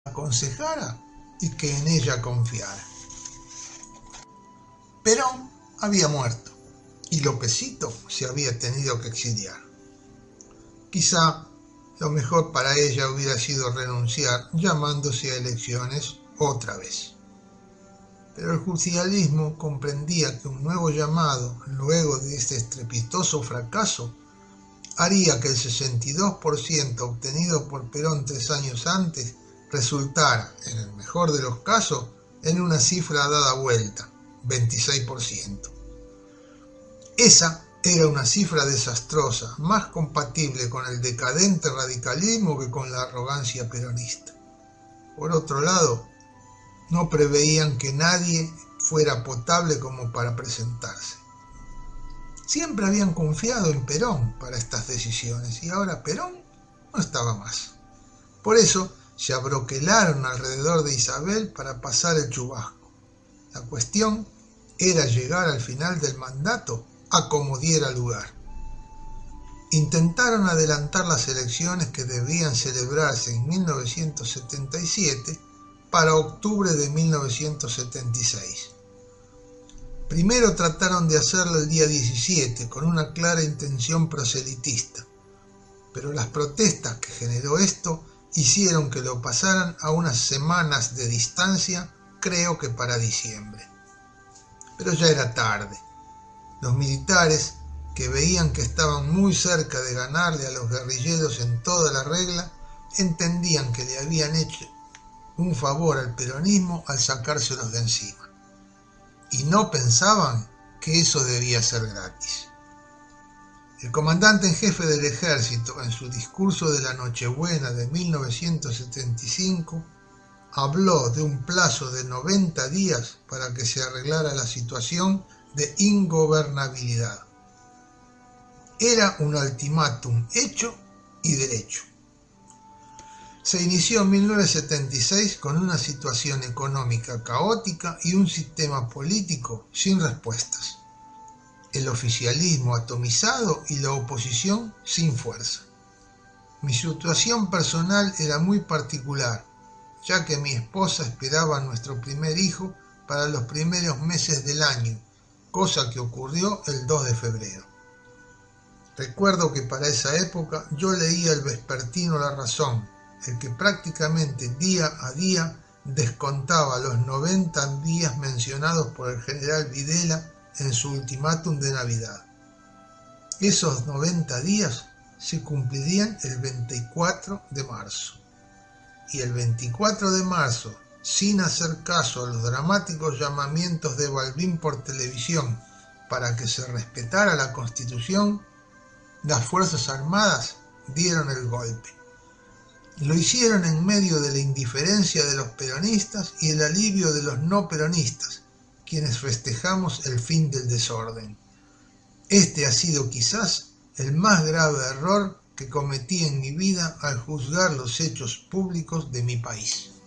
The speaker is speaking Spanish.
aconsejara y que en ella confiara. Perón había muerto y Lópezito se había tenido que exiliar. Quizá lo mejor para ella hubiera sido renunciar llamándose a elecciones otra vez. Pero el justicialismo comprendía que un nuevo llamado, luego de este estrepitoso fracaso, haría que el 62% obtenido por Perón 3 años antes resultara, en el mejor de los casos, en una cifra dada vuelta, 26%. Esa era una cifra desastrosa, más compatible con el decadente radicalismo que con la arrogancia peronista. Por otro lado, no preveían que nadie fuera potable como para presentarse. Siempre habían confiado en Perón para estas decisiones y ahora Perón no estaba más. Por eso se abroquelaron alrededor de Isabel para pasar el chubasco. La cuestión era llegar al final del mandato a como diera lugar. Intentaron adelantar las elecciones que debían celebrarse en 1977 para octubre de 1976. Primero trataron de hacerlo el día 17 con una clara intención proselitista, pero las protestas que generó esto hicieron que lo pasaran a unas semanas de distancia, creo que para diciembre. Pero ya era tarde. Los militares, que veían que estaban muy cerca de ganarle a los guerrilleros en toda la regla, entendían que le habían hecho un favor al peronismo al sacárselos de encima. Y no pensaban que eso debía ser gratis. El comandante en jefe del ejército, en su discurso de la Nochebuena de 1975, habló de un plazo de 90 días para que se arreglara la situación de ingobernabilidad. Era un ultimátum hecho y derecho. Se inició en 1976 con una situación económica caótica y un sistema político sin respuestas. El oficialismo atomizado y la oposición sin fuerza. Mi situación personal era muy particular, ya que mi esposa esperaba a nuestro primer hijo para los primeros meses del año, cosa que ocurrió el 2 de febrero. Recuerdo que para esa época yo leía el vespertino La Razón, el que prácticamente día a día descontaba los 90 días mencionados por el general Videla en su ultimátum de Navidad. Esos 90 días se cumplirían el 24 de marzo. Y el 24 de marzo, sin hacer caso a los dramáticos llamamientos de Balbín por televisión para que se respetara la Constitución, las Fuerzas Armadas dieron el golpe. Lo hicieron en medio de la indiferencia de los peronistas y el alivio de los no peronistas, quienes festejamos el fin del desorden. Este ha sido quizás el más grave error que cometí en mi vida al juzgar los hechos públicos de mi país.